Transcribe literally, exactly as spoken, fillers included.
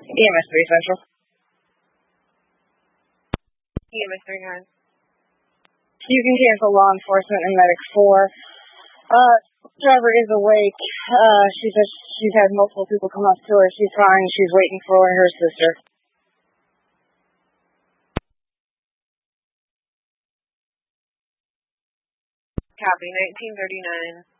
E M S three Central. E M S three nine. You can cancel law enforcement and medic four. Uh, driver is awake. Uh, she says she's had multiple people come up to her. She's fine. She's waiting for her sister. Copy, nineteen thirty-nine.